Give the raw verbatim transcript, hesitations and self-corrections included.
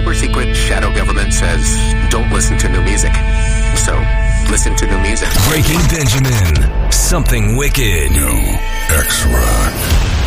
super secret shadow government says don't listen to new music. So, listen to new music. Breaking Benjamin. Something wicked. New X-Rock.